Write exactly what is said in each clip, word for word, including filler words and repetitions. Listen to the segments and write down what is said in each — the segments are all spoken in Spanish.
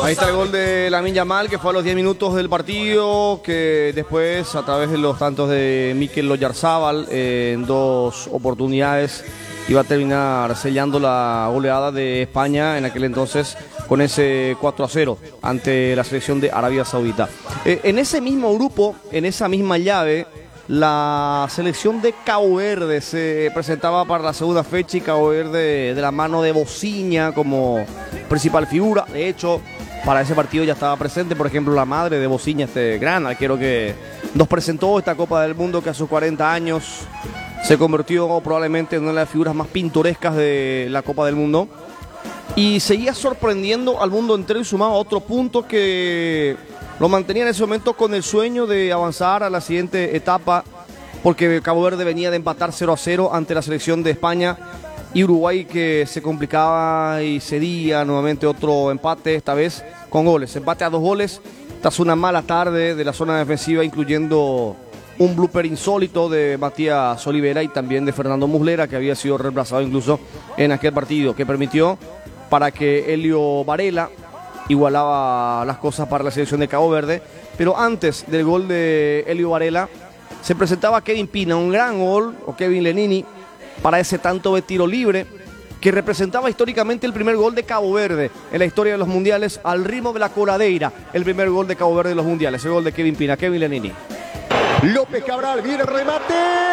Ahí está el gol de Lamine Yamal, que fue a los diez minutos del partido, que después, a través de los tantos de Mikel Oyarzábal, eh, en dos oportunidades, iba a terminar sellando la goleada de España en aquel entonces con ese cuatro a cero ante la selección de Arabia Saudita. Eh, en ese mismo grupo, en esa misma llave, la selección de Cabo Verde se presentaba para la segunda fecha y Cabo Verde de la mano de Bociña como principal figura. De hecho, para ese partido ya estaba presente, por ejemplo, la madre de Bociña, este gran arquero que nos presentó esta Copa del Mundo, que a sus cuarenta años se convirtió probablemente en una de las figuras más pintorescas de la Copa del Mundo. Y seguía sorprendiendo al mundo entero y sumaba otro punto que lo mantenía en ese momento con el sueño de avanzar a la siguiente etapa, porque Cabo Verde venía de empatar cero a cero ante la selección de España y Uruguay, que se complicaba y cedía nuevamente otro empate, esta vez con goles. Empate a dos goles tras una mala tarde de la zona defensiva, incluyendo un blooper insólito de Matías Olivera y también de Fernando Muslera, que había sido reemplazado incluso en aquel partido, que permitió para que Elio Varela igualaba las cosas para la selección de Cabo Verde. Pero antes del gol de Elio Varela se presentaba Kevin Pina, un gran gol, o Kevin Lenini, para ese tanto de tiro libre que representaba históricamente el primer gol de Cabo Verde en la historia de los mundiales, al ritmo de la coladeira, el primer gol de Cabo Verde en los mundiales, el gol de Kevin Pina, Kevin Lenini. López Cabral, viene el remate.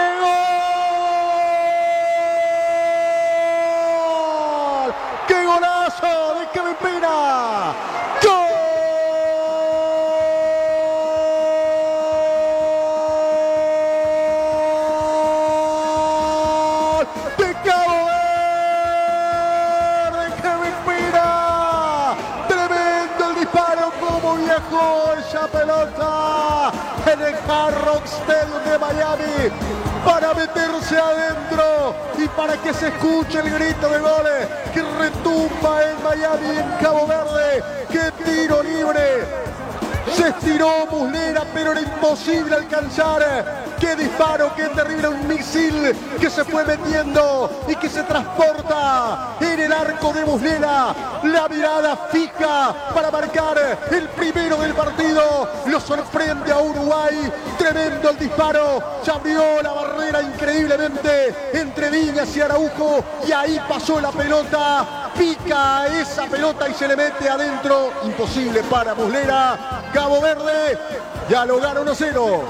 ¡Gol! ¡Qué golazo de Kevin Pina! ¡Gol! De Cabo Verde, Kevin Pina. Tremendo el disparo, como viajó esa pelota en el Hard Rock Stadium de Miami para meterse adentro y para que se escuche el grito de goles que retumba en Miami, en Cabo Verde. ¡Qué tiro libre! Se estiró Muslera, pero era imposible alcanzar. ¡Qué disparo, qué terrible! Un misil que se fue metiendo y que se transporta en el arco de Muslera. La mirada fija para marcar el primero del partido. Lo sorprende a Uruguay. Tremendo el disparo. Se abrió la barrera increíblemente entre Viñas y Araujo. Y ahí pasó la pelota. Pica esa pelota y se le mete adentro. Imposible para Muslera. Cabo Verde ya lo gana uno a cero.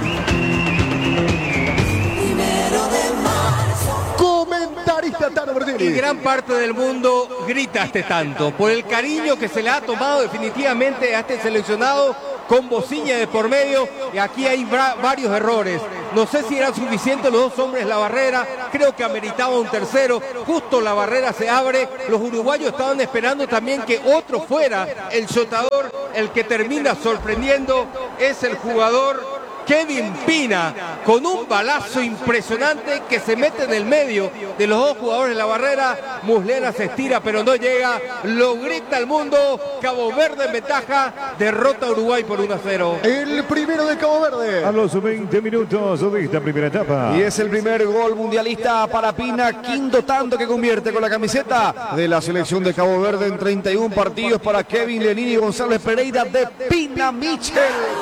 Comentarista Tano Bertini. Y gran parte del mundo grita este tanto por el cariño que se le ha tomado definitivamente a este seleccionado, con Bociña de por medio, y aquí hay varios errores. No sé si eran suficientes los dos hombres la barrera, creo que ameritaba un tercero. Justo la barrera se abre, los uruguayos estaban esperando también que otro fuera el shotador. El que termina sorprendiendo es el jugador Kevin Pina, con un balazo impresionante que se mete en el medio de los dos jugadores de la barrera. Muslera se estira pero no llega, lo grita el mundo. Cabo Verde en ventaja, derrota a Uruguay por uno a cero. El primero de Cabo Verde a los veinte minutos de esta primera etapa. Y es el primer gol mundialista para Pina, quinto tanto que convierte con la camiseta de la selección de Cabo Verde en treinta y un partidos para Kevin Lenini y González Pereira de Pina Michel.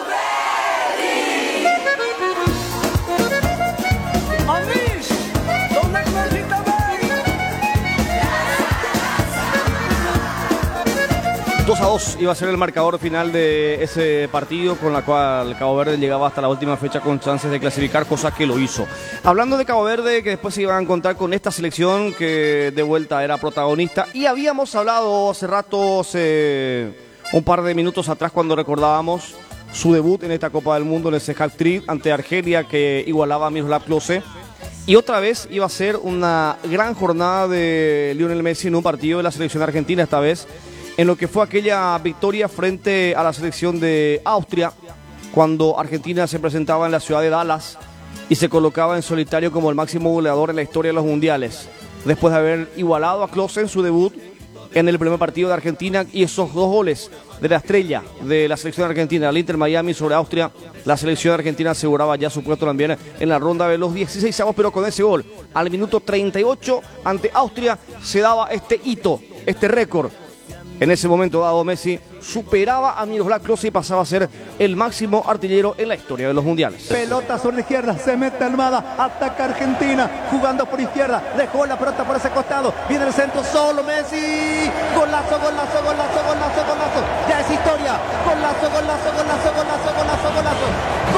dos a dos iba a ser el marcador final de ese partido, con la cual Cabo Verde llegaba hasta la última fecha con chances de clasificar, cosa que lo hizo. Hablando de Cabo Verde, que después se iban a encontrar con esta selección que de vuelta era protagonista, y habíamos hablado hace rato, hace un par de minutos atrás, cuando recordábamos su debut en esta Copa del Mundo en ese hat-trick ante Argelia, que igualaba a Miroslav Klose. Y otra vez iba a ser una gran jornada de Lionel Messi en un partido de la selección argentina, esta vez en lo que fue aquella victoria frente a la selección de Austria, cuando Argentina se presentaba en la ciudad de Dallas y se colocaba en solitario como el máximo goleador en la historia de los mundiales, después de haber igualado a Klose en su debut en el primer partido de Argentina. Y esos dos goles de la estrella de la selección argentina, el Inter Miami sobre Austria, la selección argentina aseguraba ya su puesto también en la ronda de los dieciséis avos, pero con ese gol al minuto treinta y ocho ante Austria se daba este hito, este récord En ese momento dado, Messi superaba a Miroslav Klose y pasaba a ser el máximo artillero en la historia de los mundiales. Pelota sobre la izquierda, se mete Almada, ataca Argentina, jugando por izquierda, dejó la pelota por ese costado, viene el centro, solo Messi, golazo, golazo, golazo, golazo, golazo, ya es historia, golazo, golazo, golazo, golazo, golazo, golazo,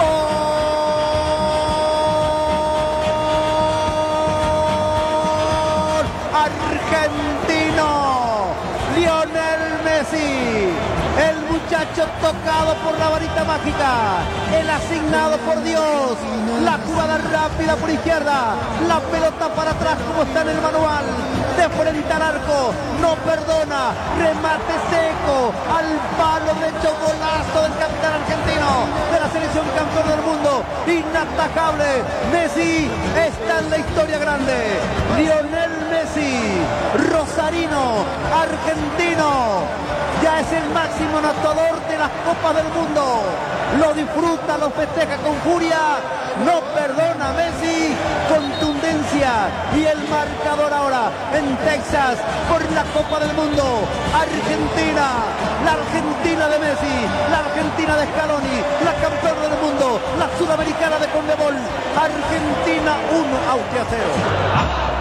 gol argentino, Lionel Messi, el muchacho tocado por la varita mágica, el asignado por Dios, la jugada rápida por izquierda, la pelota para atrás como está en el manual, de frente al arco, no perdona, remate seco, al palo derecho, golazo del capitán argentino, de la selección campeón del mundo, inatajable, Messi está en la historia grande, Lionel Messi, rosarino, argentino, ya es el máximo anotador de las Copas del Mundo, lo disfruta, lo festeja con furia, no perdona Messi, contundencia y el marcador ahora en Texas por la Copa del Mundo, Argentina, la Argentina de Messi, la Argentina de Scaloni, la campeona del mundo, la sudamericana de Conmebol, Argentina uno, Austria cero.